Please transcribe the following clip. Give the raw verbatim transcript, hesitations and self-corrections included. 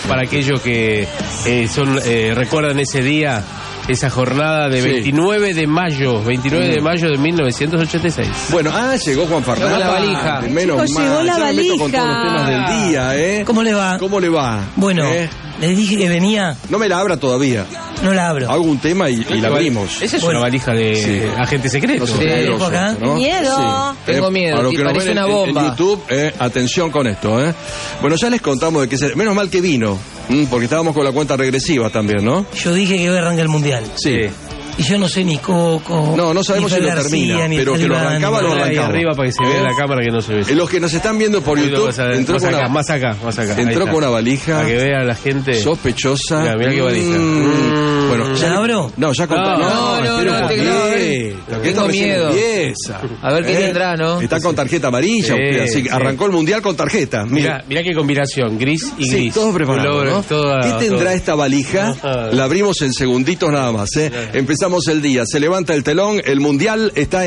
para aquellos que eh, son eh, recuerdan ese día, esa jornada de Sí. veintinueve de mayo, veintinueve de mayo de mil novecientos ochenta y seis. Bueno, ah, llegó Juan Fernando. Llegó la valija. Menos Chicos, mal. llegó la Ya me meto con todos los valija. temas del día, ¿eh? ¿Cómo le va? ¿Cómo le va? Bueno, ¿Eh? les dije que venía, No me la abra todavía. no la abro. Hago un tema y, y la abrimos. Esa es Bueno. una valija de Sí. agente secreto. No sé, Sí, peligroso acá. esto, ¿no? Miedo. Sí. Tengo Eh, miedo, a lo y que nos parece ven una en- en, bomba. YouTube, eh, atención con esto, ¿eh? Bueno, ya les contamos de qué se... Menos mal que vino, mm, porque estábamos con la cuenta regresiva también, ¿no? Yo dije que hoy arranca el mundial. Sí. Y yo no sé ni Coco. No, no sabemos ni si lo Fer termina, García, ni pero que lo Talibán, arrancaba, ni lo nada. Ahí arrancaba. arriba para que se vea ¿Eh? la cámara que no se ve. Eh, Los que nos están viendo por Uy, lo YouTube, vas a ver, entró más con acá, una, más acá, más acá. Ahí entró está. con una valija Para que vea la gente. sospechosa. Mirá, mirá qué valija. Mm. Bueno, ¿Ya la abro? No, ya contá. No, no, espera no, un te- no, a ver. poquito, que esto Tengo recién miedo. empieza. A ver qué tendrá, ¿no? Está con tarjeta amarilla, Sí, usted, así que sí. arrancó el mundial con tarjeta. Mirá, mirá qué combinación, gris y Sí, gris. todo preparado, Color, ¿no? toda- ¿Qué tendrá todo. esta valija? Ajá. La abrimos en segunditos nada más, ¿eh? Empezamos el día, se levanta el telón, el mundial está en